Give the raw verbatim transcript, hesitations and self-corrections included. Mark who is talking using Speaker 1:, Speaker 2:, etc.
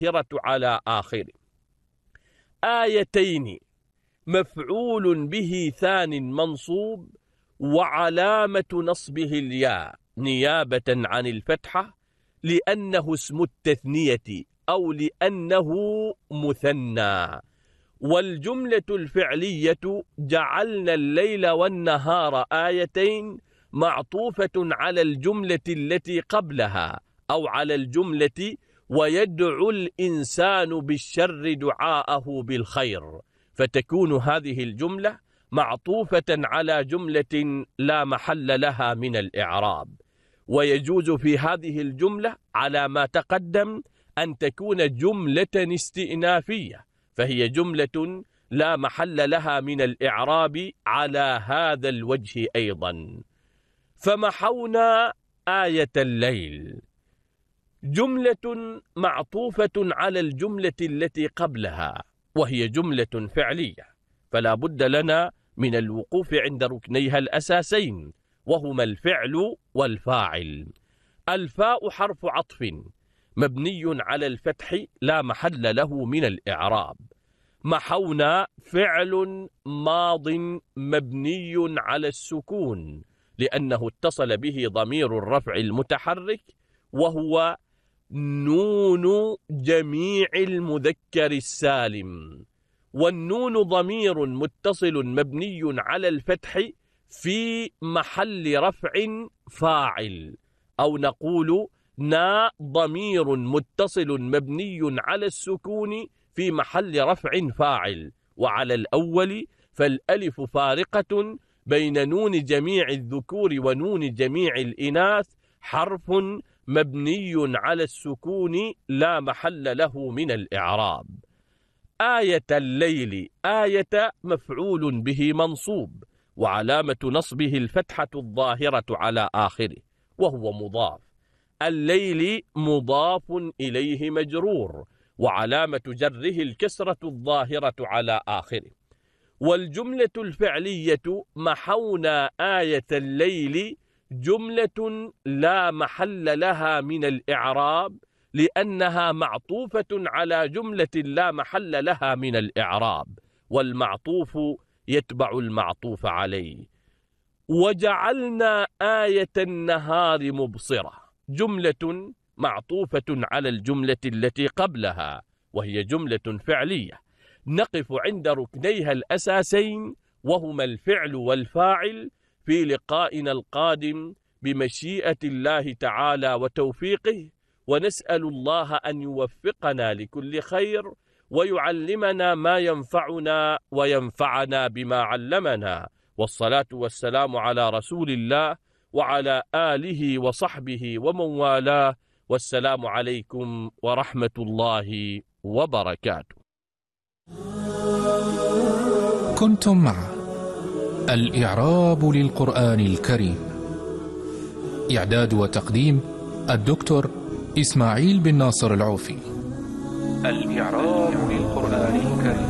Speaker 1: على آخره. آيتين مفعول به ثان منصوب وعلامة نصبه الياء نيابة عن الفتحة لأنه اسم التثنية أو لأنه مثنى. والجملة الفعلية جعلنا الليل والنهار آيتين معطوفة على الجملة التي قبلها أو على الجملة ويدعو الإنسان بالشر دعاءه بالخير، فتكون هذه الجملة معطوفة على جملة لا محل لها من الإعراب. ويجوز في هذه الجملة على ما تقدم أن تكون جملة استئنافية، فهي جملة لا محل لها من الإعراب على هذا الوجه أيضا. فمحونا آية الليل جملة معطوفة على الجملة التي قبلها وهي جملة فعلية، فلا بد لنا من الوقوف عند ركنيها الأساسين وهما الفعل والفاعل. الفاء حرف عطف مبني على الفتح لا محل له من الإعراب. محونا فعل ماض مبني على السكون لأنه اتصل به ضمير الرفع المتحرك وهو نون جميع المذكر السالم، والنون ضمير متصل مبني على الفتح في محل رفع فاعل، أو نقول نا ضمير متصل مبني على السكون في محل رفع فاعل. وعلى الأول فالألف فارقة بين نون جميع الذكور ونون جميع الإناث حرف مبني على السكون لا محل له من الإعراب. آية الليل آية مفعول به منصوب وعلامة نصبه الفتحة الظاهرة على آخره وهو مضاف. الليل مضاف إليه مجرور وعلامة جره الكسرة الظاهرة على آخره. والجملة الفعلية محونا آية الليل جملة لا محل لها من الإعراب لأنها معطوفة على جملة لا محل لها من الإعراب، والمعطوف يتبع المعطوف عليه. وجعلنا آية النهار مبصرة جملة معطوفة على الجملة التي قبلها وهي جملة فعلية. نقف عند ركنيها الأساسين وهما الفعل والفاعل في لقائنا القادم بمشيئة الله تعالى وتوفيقه، ونسأل الله أن يوفقنا لكل خير ويعلمنا ما ينفعنا وينفعنا بما علمنا. والصلاة والسلام على رسول الله وعلى آله وصحبه ومن والاه، والسلام عليكم ورحمة الله وبركاته.
Speaker 2: كنتم مع الإعراب للقرآن الكريم، إعداد وتقديم الدكتور إسماعيل بن ناصر العوفي. الإعراب للقرآن الكريم.